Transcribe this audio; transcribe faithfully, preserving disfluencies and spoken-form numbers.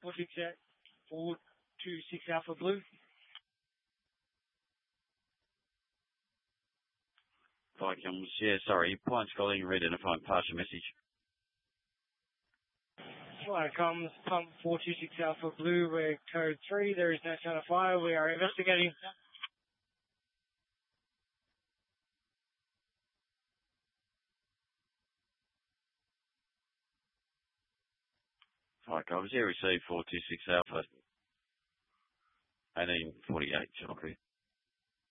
four six eight, four two six Alpha Blue. Flight comes, yeah, sorry, Pine's calling, re-identifying, pass your message. Flight comes, pump four two six Alpha Blue, we're code three, there is no sign of fire, we are investigating. Flight comes, yeah, receive four two six Alpha, eighteen forty-eight, Chalky.